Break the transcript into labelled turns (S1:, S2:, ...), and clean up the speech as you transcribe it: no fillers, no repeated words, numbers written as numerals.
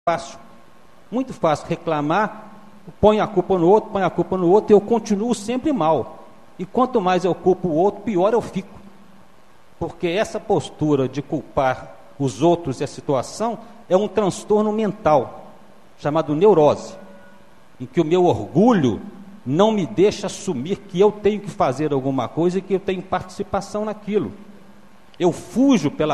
S1: fácil. Muito fácil reclamar, põe a culpa no outro, e eu continuo sempre mal. E quanto mais eu culpo o outro, pior eu fico. Porque essa postura de culpar os outros e a situação é um transtorno mental, chamado neurose, em que o meu orgulho não me deixa assumir que eu tenho que fazer alguma coisa e que eu tenho participação naquilo. Eu fujo pela